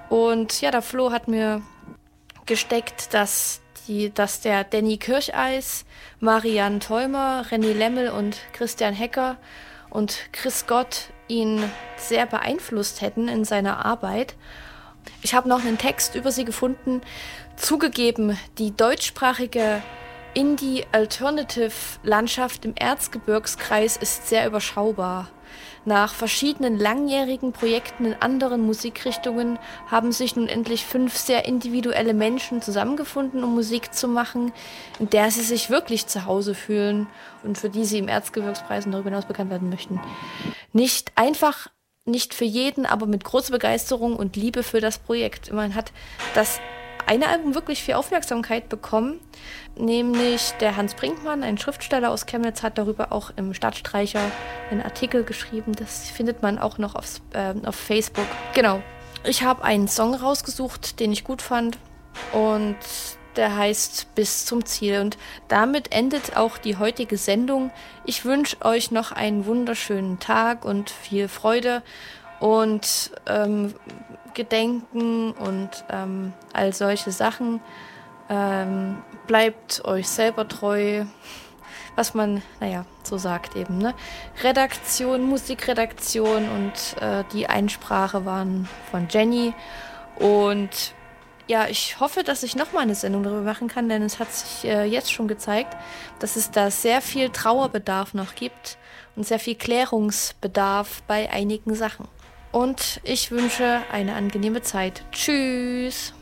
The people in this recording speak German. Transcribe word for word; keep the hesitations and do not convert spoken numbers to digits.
Und ja, der Flo hat mir gesteckt, dass, die, dass der Danny Kircheis, Marianne Theumer, René Lemmel und Christian Hecker und Chris Gott ihn sehr beeinflusst hätten in seiner Arbeit. Ich habe noch einen Text über sie gefunden. Zugegeben, die deutschsprachige Indie-Alternative-Landschaft im Erzgebirgskreis ist sehr überschaubar. Nach verschiedenen langjährigen Projekten in anderen Musikrichtungen haben sich nun endlich fünf sehr individuelle Menschen zusammengefunden, um Musik zu machen, in der sie sich wirklich zu Hause fühlen und für die sie im Erzgebirgskreis und darüber hinaus bekannt werden möchten. Nicht einfach, nicht für jeden, aber mit großer Begeisterung und Liebe für das Projekt. Man hat das eine Album wirklich viel Aufmerksamkeit bekommen, nämlich der Hans Brinkmann, ein Schriftsteller aus Chemnitz, hat darüber auch im Stadtstreicher einen Artikel geschrieben. Das findet man auch noch auf, äh, auf Facebook. Genau. Ich habe einen Song rausgesucht, den ich gut fand und der heißt Bis zum Ziel. Und damit endet auch die heutige Sendung. Ich wünsche euch noch einen wunderschönen Tag und viel Freude und ähm, Gedenken und ähm, all solche Sachen. Ähm, bleibt euch selber treu, was man, naja, so sagt eben, ne? Redaktion, Musikredaktion und äh, die Einsprache waren von Jenny. Und ja, ich hoffe, dass ich nochmal eine Sendung darüber machen kann, denn es hat sich äh, jetzt schon gezeigt, dass es da sehr viel Trauerbedarf noch gibt und sehr viel Klärungsbedarf bei einigen Sachen. Und ich wünsche eine angenehme Zeit. Tschüss!